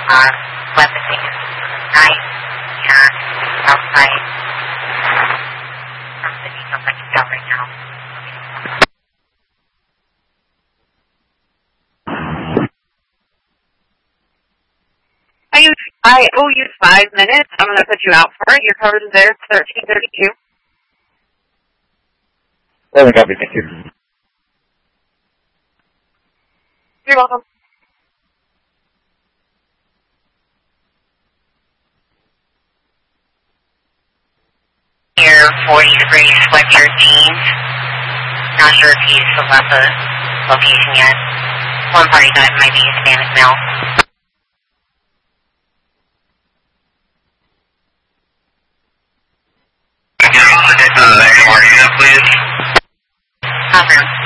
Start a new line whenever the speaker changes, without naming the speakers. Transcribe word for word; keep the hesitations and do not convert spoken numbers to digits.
uh, weapons. I, yeah, outside. I'm the details I can tell right now.
I, I owe you five minutes. I'm going to put you out for it. Your code is there, thirteen thirty-two.
Seven copy, thank you.
You're welcome.
Here, forty degrees, sweatshirt, jeans. Not sure if he's left the location yet. One party guy might be Hispanic male.
Can you also get to the next marina, please?
Confirm.